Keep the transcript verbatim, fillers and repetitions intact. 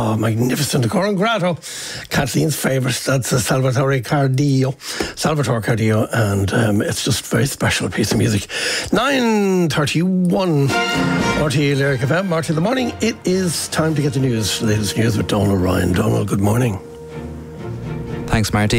Oh, magnificent. Coran Grotto, Kathleen's favourite. That's uh, Salvatore Cardillo. Salvatore Cardillo, and um, it's just a very special piece of music. nine thirty-one R T É Lyric F M, R T the Morning. It is time to get the news. Latest news with Donal Ryan. Donal, good morning. Thanks, Marty.